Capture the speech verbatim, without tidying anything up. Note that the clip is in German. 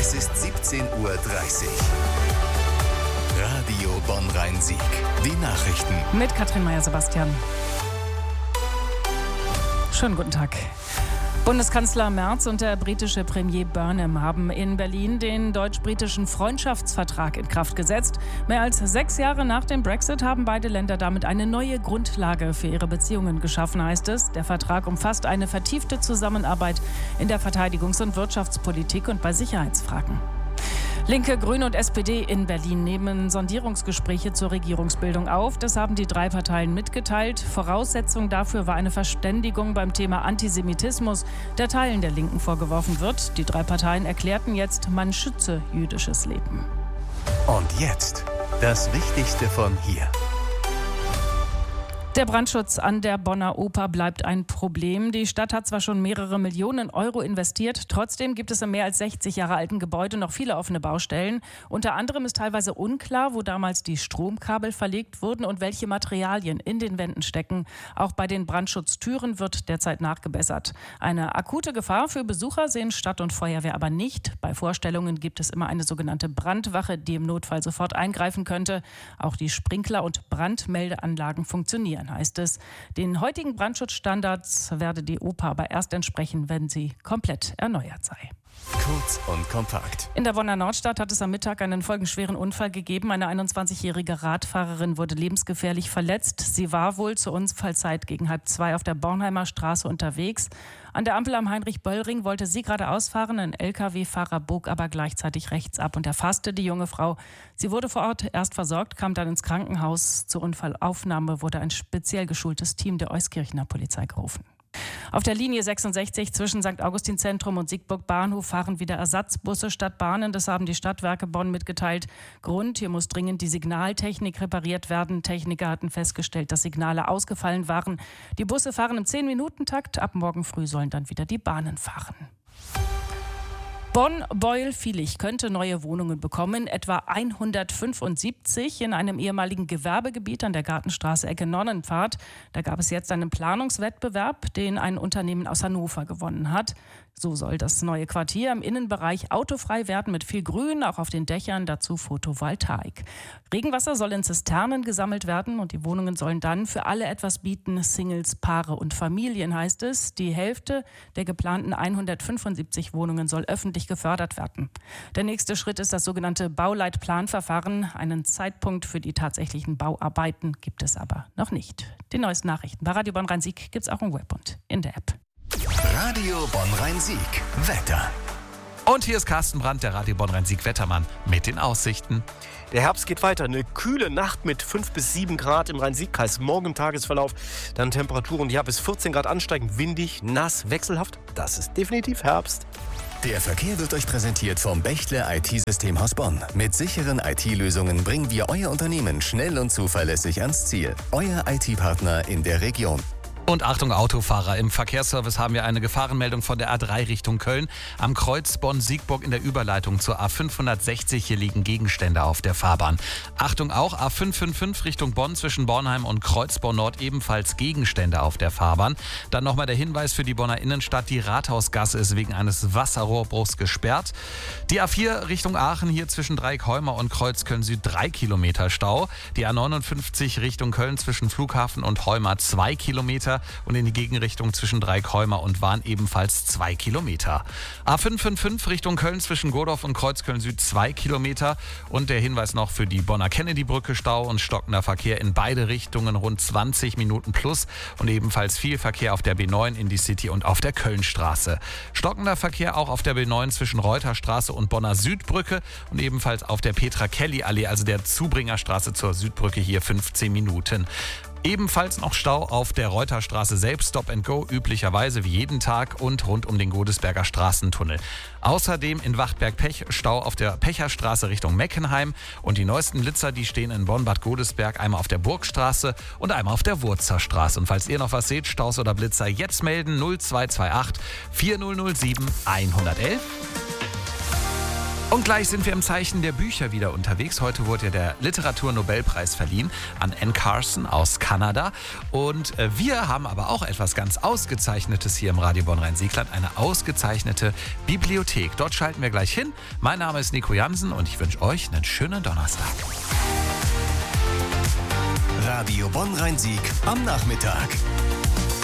Es ist siebzehn Uhr dreißig. Radio Bonn-Rhein-Sieg. Die Nachrichten. Mit Katrin Meyer-Sebastian. Schönen guten Tag. Bundeskanzler Merz und der britische Premier Burnham haben in Berlin den deutsch-britischen Freundschaftsvertrag in Kraft gesetzt. Mehr als sechs Jahre nach dem Brexit haben beide Länder damit eine neue Grundlage für ihre Beziehungen geschaffen, heißt es. Der Vertrag umfasst eine vertiefte Zusammenarbeit in der Verteidigungs- und Wirtschaftspolitik und bei Sicherheitsfragen. Linke, Grüne und S P D in Berlin nehmen Sondierungsgespräche zur Regierungsbildung auf. Das haben die drei Parteien mitgeteilt. Voraussetzung dafür war eine Verständigung beim Thema Antisemitismus, der Teilen der Linken vorgeworfen wird. Die drei Parteien erklärten jetzt, man schütze jüdisches Leben. Und jetzt das Wichtigste von hier. Der Brandschutz an der Bonner Oper bleibt ein Problem. Die Stadt hat zwar schon mehrere Millionen Euro investiert, trotzdem gibt es im mehr als sechzig Jahre alten Gebäude noch viele offene Baustellen. Unter anderem ist teilweise unklar, wo damals die Stromkabel verlegt wurden und welche Materialien in den Wänden stecken. Auch bei den Brandschutztüren wird derzeit nachgebessert. Eine akute Gefahr für Besucher sehen Stadt und Feuerwehr aber nicht. Bei Vorstellungen gibt es immer eine sogenannte Brandwache, die im Notfall sofort eingreifen könnte. Auch die Sprinkler- und Brandmeldeanlagen funktionieren, heißt es. Den heutigen Brandschutzstandards werde die Oper aber erst entsprechen, wenn sie komplett erneuert sei. Kurz und kompakt. In der Bonner Nordstadt hat es am Mittag einen folgenschweren Unfall gegeben. Eine einundzwanzigjährige Radfahrerin wurde lebensgefährlich verletzt. Sie war wohl zur Unfallzeit gegen halb zwei auf der Bornheimer Straße unterwegs. An der Ampel am Heinrich-Böll-Ring wollte sie geradeaus fahren. Ein L K W-Fahrer bog aber gleichzeitig rechts ab und erfasste die junge Frau. Sie wurde vor Ort erst versorgt, kam dann ins Krankenhaus. Zur Unfallaufnahme wurde ein speziell geschultes Team der Euskirchener Polizei gerufen. Auf der Linie sechsundsechzig zwischen Sankt Augustin Zentrum und Siegburg Bahnhof fahren wieder Ersatzbusse statt Bahnen. Das haben die Stadtwerke Bonn mitgeteilt. Grund, hier muss dringend die Signaltechnik repariert werden. Techniker hatten festgestellt, dass Signale ausgefallen waren. Die Busse fahren im zehn-Minuten-Takt. Ab morgen früh sollen dann wieder die Bahnen fahren. Bonn-Beuel-Vilich könnte neue Wohnungen bekommen, etwa hundertfünfundsiebzig in einem ehemaligen Gewerbegebiet an der Gartenstraße Ecke Nonnenpfad. Da gab es jetzt einen Planungswettbewerb, den ein Unternehmen aus Hannover gewonnen hat. So soll das neue Quartier im Innenbereich autofrei werden mit viel Grün, auch auf den Dächern, dazu Photovoltaik. Regenwasser soll in Zisternen gesammelt werden und die Wohnungen sollen dann für alle etwas bieten, Singles, Paare und Familien, heißt es. Die Hälfte der geplanten hundertfünfundsiebzig Wohnungen soll öffentlich gefördert werden. Der nächste Schritt ist das sogenannte Bauleitplanverfahren. Einen Zeitpunkt für die tatsächlichen Bauarbeiten gibt es aber noch nicht. Die neuesten Nachrichten bei Radio Bonn-Rhein-Sieg gibt es auch im Web und in der App. Radio Bonn-Rhein-Sieg. Wetter. Und hier ist Carsten Brandt, der Radio Bonn-Rhein-Sieg-Wettermann mit den Aussichten. Der Herbst geht weiter. Eine kühle Nacht mit fünf bis sieben Grad im Rhein-Sieg-Kreis. Morgen im Tagesverlauf dann Temperaturen ja bis vierzehn Grad ansteigend, windig, nass, wechselhaft. Das ist definitiv Herbst. Der Verkehr wird euch präsentiert vom Bechtle I T-Systemhaus Bonn. Mit sicheren I T-Lösungen bringen wir euer Unternehmen schnell und zuverlässig ans Ziel. Euer I T-Partner in der Region. Und Achtung Autofahrer, im Verkehrsservice haben wir eine Gefahrenmeldung von der A drei Richtung Köln. Am Kreuz Bonn-Siegburg in der Überleitung zur A fünfhundertsechzig. Hier liegen Gegenstände auf der Fahrbahn. Achtung auch, A fünfhundertfünfundfünfzig Richtung Bonn zwischen Bornheim und Kreuzborn Nord ebenfalls Gegenstände auf der Fahrbahn. Dann nochmal der Hinweis für die Bonner Innenstadt, die Rathausgasse ist wegen eines Wasserrohrbruchs gesperrt. Die A vier Richtung Aachen, hier zwischen Dreieck-Heuma und Kreuzköln Süd drei Kilometer Stau. Die A neunundfünfzig Richtung Köln zwischen Flughafen und Heuma zwei Kilometer. Und in die Gegenrichtung zwischen Dreieck-Heuma und Wahn ebenfalls zwei Kilometer. A fünfhundertfünfundfünfzig Richtung Köln zwischen Godorf und Kreuzköln Süd zwei Kilometer. Und der Hinweis noch für die Bonner Kennedy-Brücke, Stau und stockender Verkehr in beide Richtungen, rund zwanzig Minuten plus. Und ebenfalls viel Verkehr auf der B neun in die City und auf der Kölnstraße. Stockender Verkehr auch auf der B neun zwischen Reuterstraße und Bonner Südbrücke. Und ebenfalls auf der Petra-Kelly-Allee, also der Zubringerstraße zur Südbrücke, hier fünfzehn Minuten. Ebenfalls noch Stau auf der Reuterstraße selbst, Stop and Go, üblicherweise wie jeden Tag und rund um den Godesberger Straßentunnel. Außerdem in Wachtberg-Pech Stau auf der Pecherstraße Richtung Meckenheim und die neuesten Blitzer, die stehen in Bonn-Bad Godesberg, einmal auf der Burgstraße und einmal auf der Wurzerstraße. Und falls ihr noch was seht, Staus oder Blitzer, jetzt melden null zwei zwei acht vier null null sieben eins eins eins. Und gleich sind wir im Zeichen der Bücher wieder unterwegs. Heute wurde ja der Literaturnobelpreis verliehen an Anne Carson aus Kanada. Und äh, wir haben aber auch etwas ganz Ausgezeichnetes hier im Radio Bonn-Rhein-Siegland. Eine ausgezeichnete Bibliothek. Dort schalten wir gleich hin. Mein Name ist Nico Jansen und ich wünsche euch einen schönen Donnerstag. Radio Bonn-Rhein-Sieg am Nachmittag.